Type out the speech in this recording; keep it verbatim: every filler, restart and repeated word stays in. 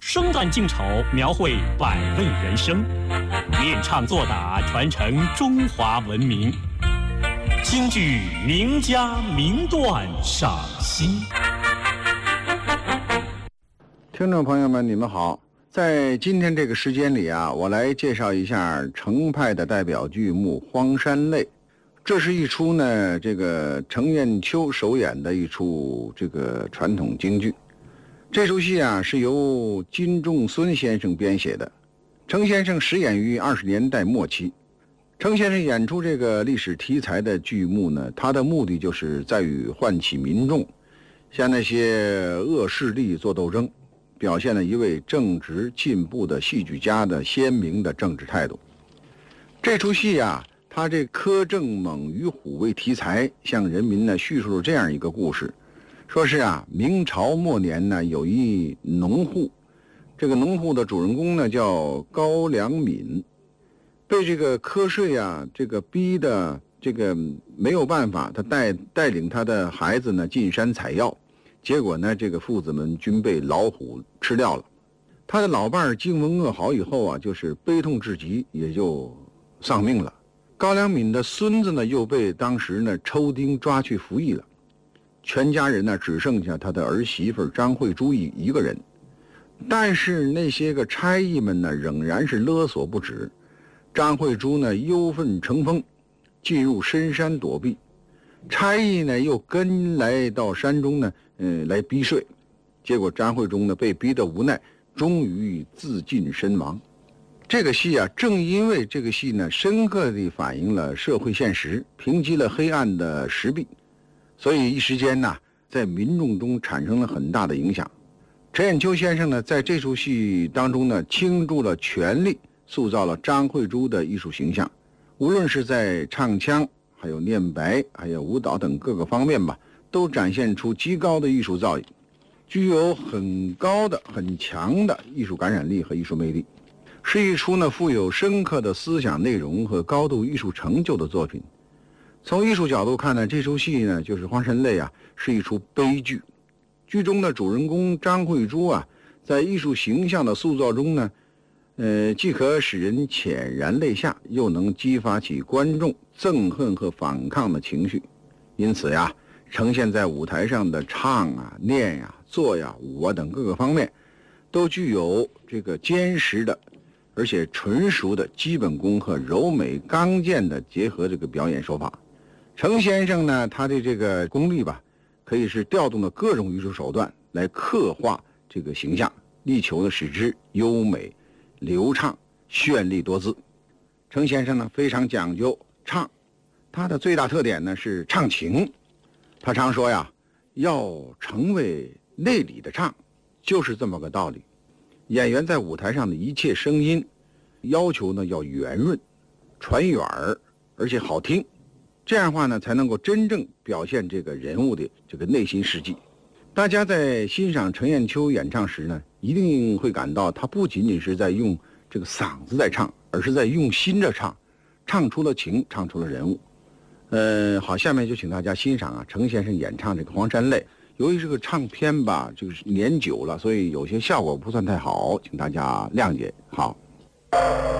生旦净丑，描绘百味人生，练唱作打，传承中华文明。京剧名家名段赏析。 听众朋友们，你们好。在今天这个时间里啊，我来介绍一下程派的代表剧目《荒山泪》。这是一出呢，这个程砚秋首演的一出这个传统京剧。这出戏啊是由金仲孙先生编写的。程先生始演于二十年代末期。程先生演出这个历史题材的剧目呢，他的目的就是在于唤起民众向那些恶势力做斗争，表现了一位正直进步的戏剧家的鲜明的政治态度。这出戏啊，他这苛政猛于虎为题材，向人民呢叙述了这样一个故事。说是啊，明朝末年呢，有一农户，这个农户的主人公呢叫高良敏，被这个瞌睡啊，这个逼的这个没有办法，他带带领他的孩子呢进山采药，结果呢，这个父子们均被老虎吃掉了。他的老伴儿惊闻噩耗以后啊，就是悲痛至极，也就丧命了。高良敏的孙子呢，又被当时呢抽丁抓去服役了。全家人呢只剩下他的儿媳妇张慧珠一一个人，但是那些个差役们呢仍然是勒索不止。张慧珠呢忧愤成风，进入深山躲避，差役呢又跟来到山中呢，呃来逼税，结果张慧珠呢被逼得无奈，终于自尽身亡。这个戏啊，正因为这个戏呢深刻地反映了社会现实，平击了黑暗的时弊，所以一时间呢，在民众中产生了很大的影响。程砚秋先生呢，在这出戏当中呢，倾注了全力，塑造了张慧珠的艺术形象。无论是在唱腔、还有念白、还有舞蹈等各个方面吧，都展现出极高的艺术造诣，具有很高的、很强的艺术感染力和艺术魅力，是一出呢富有深刻的思想内容和高度艺术成就的作品。从艺术角度看呢，这出戏呢就是《荒山泪》啊，是一出悲剧。剧中的主人公张慧珠啊，在艺术形象的塑造中呢，呃，既可使人潜然泪下，又能激发起观众憎恨和反抗的情绪。因此呀，呈现在舞台上的唱啊、念呀、做呀、舞啊等各个方面，都具有这个坚实的而且纯熟的基本功和柔美刚健的结合这个表演手法。程先生呢，他的这个功力吧，可以是调动了各种艺术手段来刻画这个形象，力求的使之优美、流畅、绚丽多姿。程先生呢，非常讲究唱，他的最大特点呢是唱情。他常说呀，要成为内里的唱，就是这么个道理。演员在舞台上的一切声音，要求呢要圆润、传远儿，而且好听。这样的话呢，才能够真正表现这个人物的这个内心世纪。大家在欣赏程砚秋演唱时呢，一定会感到他不仅仅是在用这个嗓子在唱，而是在用心着唱，唱出了情，唱出了人物。呃，好，下面就请大家欣赏啊，程先生演唱这个《荒山泪》。由于这个唱片吧，就是年久了，所以有些效果不算太好，请大家谅解。好。